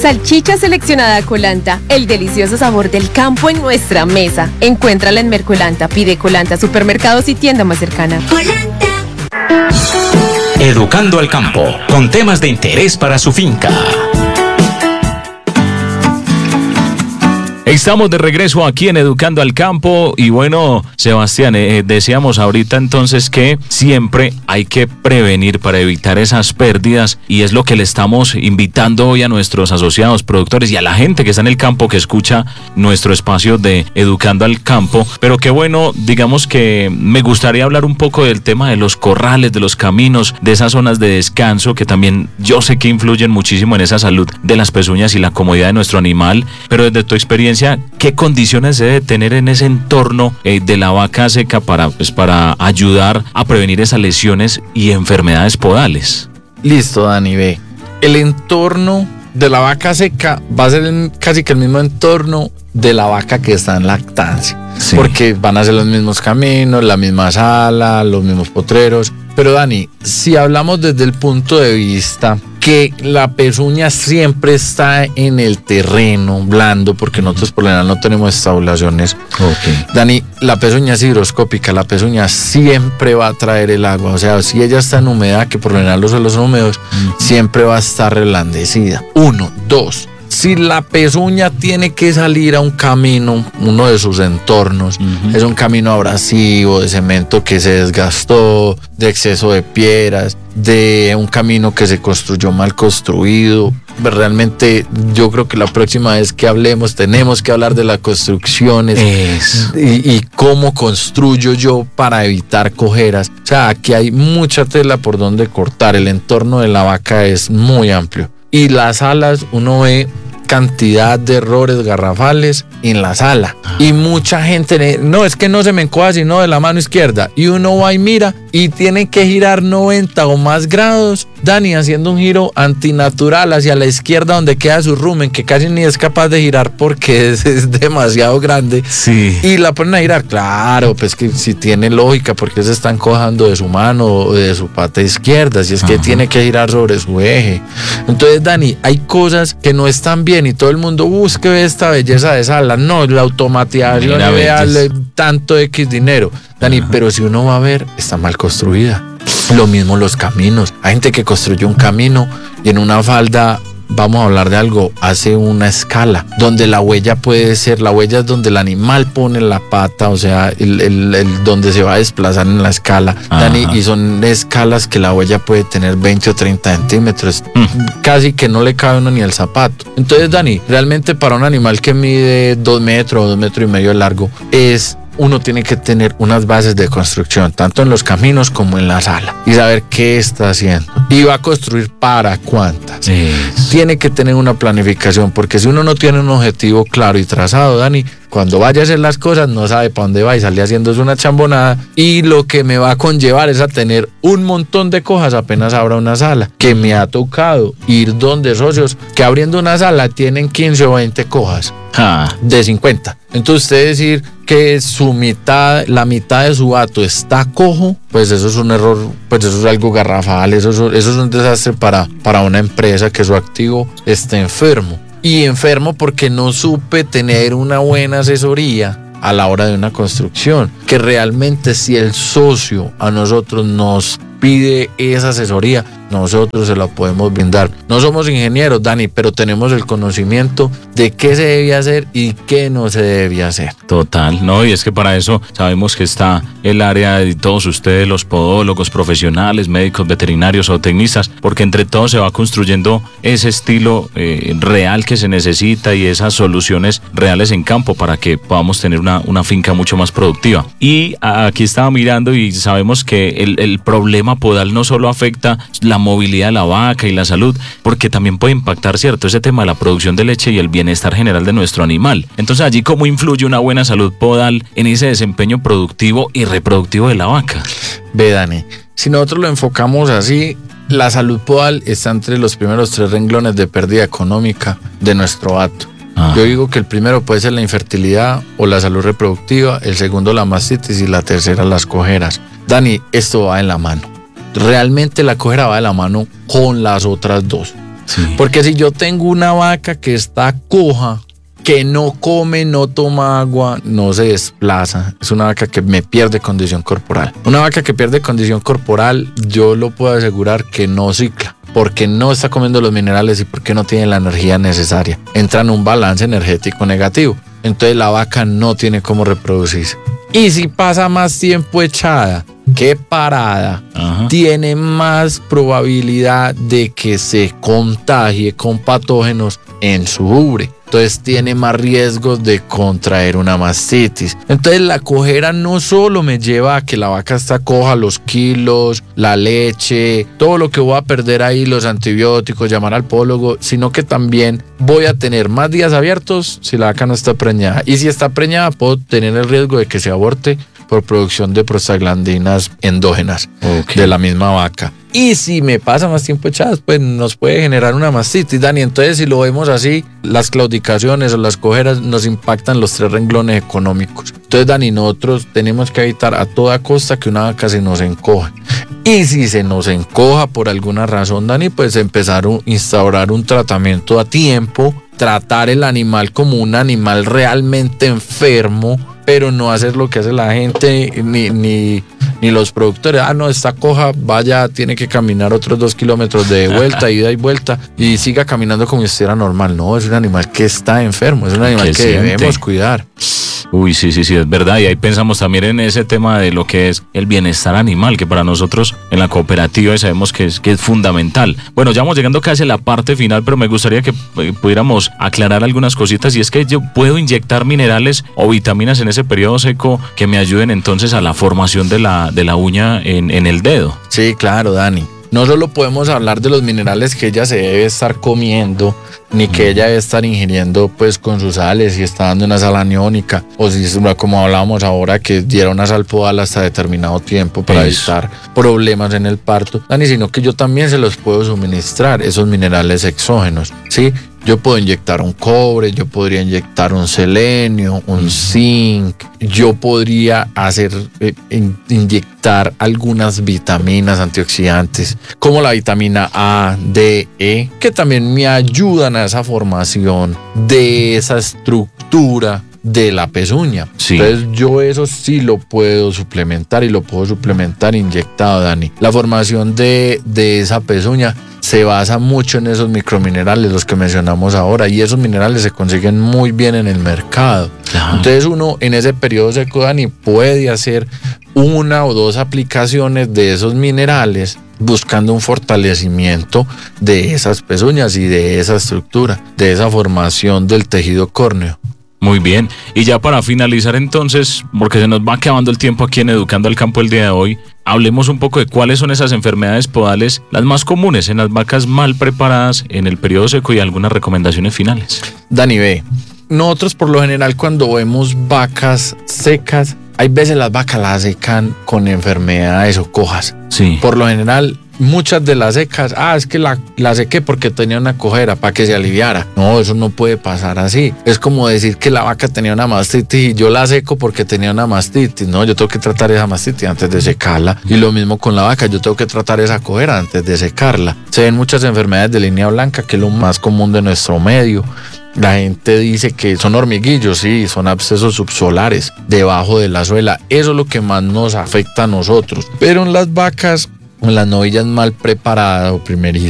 Salchicha seleccionada Colanta, el delicioso sabor del campo en nuestra mesa. Encuéntrala en Mercolanta, pide Colanta, supermercados y tienda más cercana. Colanta. Educando al campo, con temas de interés para su finca. Estamos de regreso aquí en Educando al Campo y bueno, Sebastián, decíamos ahorita entonces que siempre hay que prevenir para evitar esas pérdidas y es lo que le estamos invitando hoy a nuestros asociados, productores y a la gente que está en el campo que escucha nuestro espacio de Educando al Campo. Pero qué bueno, digamos que me gustaría hablar un poco del tema de los corrales, de los caminos, de esas zonas de descanso que también yo sé que influyen muchísimo en esa salud de las pezuñas y la comodidad de nuestro animal, pero desde tu experiencia, ¿qué condiciones debe tener en ese entorno de la vaca seca para ayudar a prevenir esas lesiones y enfermedades podales? Listo, Dani, ve. El entorno de la vaca seca va a ser casi que el mismo entorno de la vaca que está en lactancia. Sí. Porque van a ser los mismos caminos, la misma sala, los mismos potreros. Pero Dani, si hablamos desde el punto de vista que la pezuña siempre está en el terreno blando, porque nosotros por lo general no tenemos estabulaciones. Okay. Dani, la pezuña es higroscópica, la pezuña siempre va a traer el agua. O sea, si ella está en humedad, que por lo general los suelos son húmedos, siempre va a estar reblandecida. 1, 2. Si la pezuña tiene que salir a un camino, uno de sus entornos, es un camino abrasivo, de cemento que se desgastó, de exceso de piedras, de un camino que se construyó mal construido. Realmente yo creo que la próxima vez que hablemos tenemos que hablar de las construcciones y cómo construyo yo para evitar cojeras. O sea, aquí hay mucha tela por donde cortar. El entorno de la vaca es muy amplio. Y las alas, uno ve cantidad de errores garrafales en la sala. Y mucha gente, no, es que no se me encoja sino de la mano izquierda. Y uno va y mira y tiene que girar 90 o más grados, Dani, haciendo un giro antinatural hacia la izquierda donde queda su rumen, que casi ni es capaz de girar porque es demasiado grande. Sí. Y la ponen a girar. Claro, pues que si tiene lógica, porque se está encojando de su mano o de su pata izquierda, si es que tiene que girar sobre su eje. Entonces, Dani, hay cosas que no están bien y todo el mundo busque esta belleza de sala. No, la automatización ideal, tanto X dinero. Dani, pero si uno va a ver, está mal construida. Lo mismo los caminos. Hay gente que construyó un camino y en una falda, vamos a hablar de algo, hace una escala donde la huella puede ser, la huella es donde el animal pone la pata, o sea, el donde se va a desplazar en la escala, Dani, y son escalas que la huella puede tener 20 o 30 centímetros, casi que no le cabe uno ni el zapato. Entonces, Dani, realmente para un animal que mide 2 metros o 2 metros y medio de largo, uno tiene que tener unas bases de construcción, tanto en los caminos como en la sala, y saber qué está haciendo. Y va a construir para cuántas. Tiene que tener una planificación, porque si uno no tiene un objetivo claro y trazado, Dani, cuando vaya a hacer las cosas no sabe para dónde va y sale haciéndose una chambonada, y lo que me va a conllevar es a tener un montón de cojas apenas abra una sala, que me ha tocado ir donde socios que abriendo una sala tienen 15 o 20 cojas de 50. Entonces usted decir que la mitad de su hato está cojo, pues eso es un error, pues eso es algo garrafal, eso es un desastre para una empresa que su activo esté enfermo. Y enfermo porque no supe tener una buena asesoría a la hora de una construcción, que realmente si el socio a nosotros nos pide esa asesoría, nosotros se la podemos brindar. No somos ingenieros, Dani, pero tenemos el conocimiento de qué se debe hacer y qué no se debe hacer. Total, no, y es que para eso sabemos que está el área de todos ustedes, los podólogos profesionales, médicos, veterinarios o tecnistas, porque entre todos se va construyendo ese estilo real que se necesita y esas soluciones reales en campo para que podamos tener una finca mucho más productiva. Y aquí estaba mirando y sabemos que el problema podal no solo afecta la movilidad de la vaca y la salud, porque también puede impactar, ¿cierto?, ese tema de la producción de leche y el bienestar general de nuestro animal. Entonces, allí, ¿cómo influye una buena salud podal en ese desempeño productivo y reproductivo de la vaca? Ve, Dani, si nosotros lo enfocamos así, la salud podal está entre los primeros 3 renglones de pérdida económica de nuestro hato. Yo digo que el primero puede ser la infertilidad o la salud reproductiva, el segundo la mastitis y la tercera las cojeras. Dani, esto va en la mano. Realmente la cojera va de la mano con las otras dos. Sí. Porque si yo tengo una vaca que está coja, que no come, no toma agua, no se desplaza, es una vaca que me pierde condición corporal. Una vaca que pierde condición corporal, yo lo puedo asegurar que no cicla, porque no está comiendo los minerales y porque no tiene la energía necesaria. Entra en un balance energético negativo. Entonces la vaca no tiene cómo reproducirse. Y si pasa más tiempo echada que parada, tiene más probabilidad de que se contagie con patógenos en su ubre. Entonces tiene más riesgos de contraer una mastitis. Entonces la cojera no solo me lleva a que la vaca está coja, los kilos, la leche, todo lo que voy a perder ahí, los antibióticos, llamar al podólogo, sino que también voy a tener más días abiertos si la vaca no está preñada. Y si está preñada, puedo tener el riesgo de que se aborte por producción de prostaglandinas endógenas de la misma vaca. Y si me pasa más tiempo echadas, pues nos puede generar una mastitis, Dani. Entonces, si lo vemos así, las claudicaciones o las cojeras nos impactan los 3 renglones económicos. Entonces, Dani, nosotros tenemos que evitar a toda costa que una vaca se nos encoja. Y si se nos encoja por alguna razón, Dani, pues empezar a instaurar un tratamiento a tiempo, tratar el animal como un animal realmente enfermo, pero no hacer lo que hace la gente ni los productores. No, está coja, vaya, tiene que caminar otros 2 kilómetros de vuelta, ida y vuelta, y siga caminando como si estuviera normal. No, es un animal que está enfermo, es un animal que debemos cuidar. Uy, sí, es verdad. Y ahí pensamos también en ese tema de lo que es el bienestar animal, que para nosotros en la cooperativa sabemos que es fundamental. Bueno, ya vamos llegando casi a la parte final, pero me gustaría que pudiéramos aclarar algunas cositas. Y es que yo puedo inyectar minerales o vitaminas en ese periodo seco que me ayuden entonces a la formación de la uña en el dedo. Sí, claro, Dani. No solo podemos hablar de los minerales que ella se debe estar comiendo, ni que ella debe estar ingiriendo pues con sus sales, si está dando una sal aniónica, o si como hablábamos ahora, que diera una sal podal hasta determinado tiempo para evitar problemas en el parto, Dani, sino que yo también se los puedo suministrar, esos minerales exógenos, ¿sí? Yo puedo inyectar un cobre, yo podría inyectar un selenio, un zinc, yo podría inyectar algunas vitaminas antioxidantes como la vitamina A, D, E, que también me ayudan a esa formación de esa estructura de la pezuña. Sí. Entonces yo eso sí lo puedo suplementar y lo puedo suplementar inyectado, Dani. La formación de esa pezuña se basa mucho en esos microminerales, los que mencionamos ahora, y esos minerales se consiguen muy bien en el mercado. Ajá. Entonces uno en ese periodo seco, Dani, puede hacer 1 o 2 aplicaciones de esos minerales buscando un fortalecimiento de esas pezuñas y de esa estructura, de esa formación del tejido córneo. Muy bien, y ya para finalizar entonces, porque se nos va acabando el tiempo aquí en Educando al Campo el día de hoy, hablemos un poco de cuáles son esas enfermedades podales las más comunes en las vacas mal preparadas en el periodo seco y algunas recomendaciones finales. Dani, ve, nosotros por lo general cuando vemos vacas secas, hay veces las vacas las secan con enfermedades o cojas. Sí. Por lo general, muchas de las secas, es que la sequé porque tenía una cojera para que se aliviara. No, eso no puede pasar así. Es como decir que la vaca tenía una mastitis y yo la seco porque tenía una mastitis. No, yo tengo que tratar esa mastitis antes de secarla. Y lo mismo con la vaca, yo tengo que tratar esa cojera antes de secarla. Se ven muchas enfermedades de línea blanca, que es lo más común de nuestro medio. La gente dice que son hormiguillos, sí, son abscesos subsolares debajo de la suela. Eso es lo que más nos afecta a nosotros. Pero en las vacas, en las novillas mal preparadas o